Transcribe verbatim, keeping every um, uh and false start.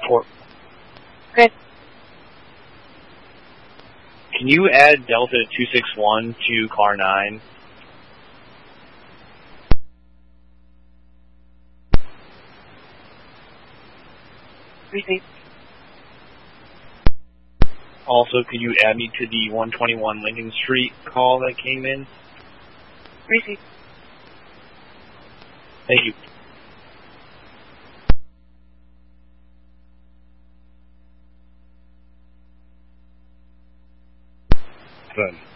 Four. Okay. Can you add Delta two six one to car nine? Receive. Also, could you add me to the one twenty-one Lincoln Street call that came in? Receive. Thank you. Done.